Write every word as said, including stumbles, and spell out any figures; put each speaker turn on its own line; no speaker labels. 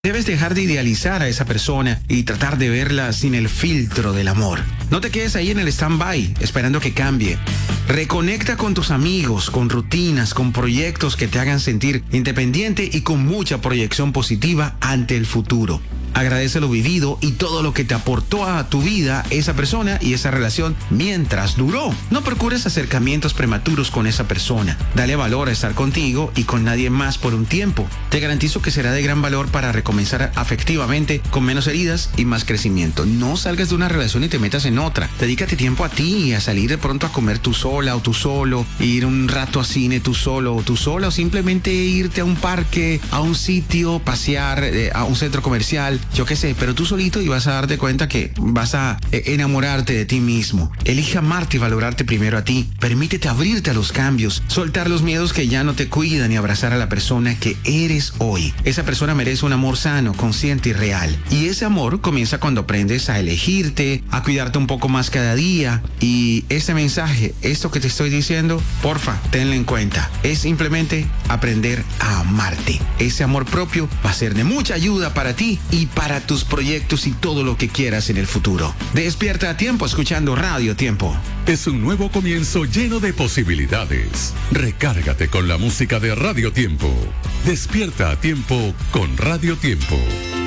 Debes dejar de idealizar a esa persona y tratar de verla sin el filtro del amor. No te quedes ahí en el stand-by esperando que cambie. Reconecta con tus amigos, con rutinas, con proyectos que te hagan sentir independiente y con mucha proyección positiva ante el futuro. Agradece lo vivido y todo lo que te aportó a tu vida esa persona y esa relación mientras duró. No procures acercamientos prematuros con esa persona. Dale valor a estar contigo y con nadie más por un tiempo. Te garantizo que será de gran valor para recomenzar afectivamente con menos heridas y más crecimiento. No salgas de una relación y te metas en otra. Dedícate tiempo a ti, a salir de pronto a comer tú sola o tú solo, ir un rato a cine tú solo o tú sola, o simplemente irte a un parque, a un sitio, pasear, eh, a un centro comercial. Yo qué sé, pero tú solito y vas a darte cuenta que vas a eh, enamorarte de ti mismo. Elige amarte y valorarte primero a ti. Permítete abrirte a los cambios, soltar los miedos que ya no te cuidan y abrazar a la persona que eres hoy. Esa persona merece un amor sano, consciente y real. Y ese amor comienza cuando aprendes a elegirte, a cuidarte un poco más cada día. Y ese mensaje, esto que te estoy diciendo, porfa, tenlo en cuenta. Es simplemente aprender a amarte. Ese amor propio va a ser de mucha ayuda para ti y para tus proyectos y todo lo que quieras en el futuro. Despierta a tiempo escuchando Radio Tiempo.
Es un nuevo comienzo lleno de posibilidades. Recárgate con la música de Radio Tiempo. Despierta a tiempo con Radio Tiempo.